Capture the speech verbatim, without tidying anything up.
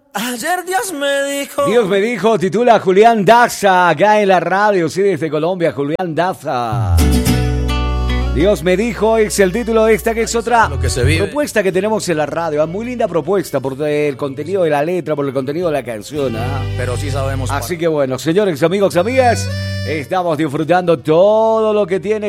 Ayer Dios me dijo. Dios me dijo, titula Julián Daza, acá en la radio, sí, desde Colombia, Julián Daza. Dios me dijo, es el título de esta, que es otra Lo que se vive. propuesta que tenemos en la radio. Muy linda propuesta por el contenido de la letra, por el contenido de la canción. ¿eh? Pero sí sabemos. Así que bueno, señores, amigos, amigas, estamos disfrutando todo lo que tiene